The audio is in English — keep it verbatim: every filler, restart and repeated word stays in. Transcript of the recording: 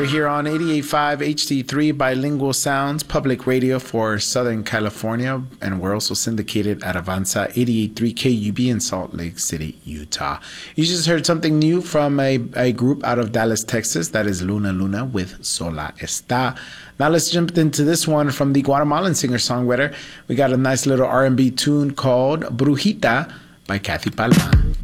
here on eighty-eight point five H D three Bilingual Sounds, public radio for Southern California. And we're also syndicated at Avanza eighty-eight point three K U B in Salt Lake City, Utah. You just heard something new from a, a group out of Dallas, Texas. That is Luna Luna with Sola Está. Now let's jump into this one from the Guatemalan singer-songwriter. We got a nice little R and B tune called Brujita by Kathy Palma.